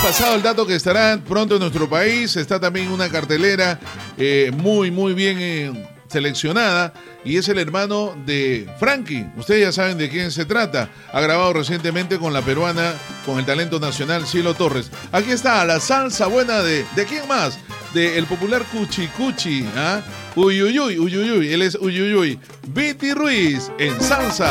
pasado el dato que estará pronto en nuestro país. Está también una cartelera muy bien seleccionada, y es el hermano de Frankie. Ustedes ya saben de quién se trata. Ha grabado recientemente con la peruana, con el talento nacional Cielo Torres. Aquí está la salsa buena ¿de quién más? De el popular Cuchi Cuchi, ¿ah? Uyuyuy, él es Uyuyuy. Viti Ruiz en salsa.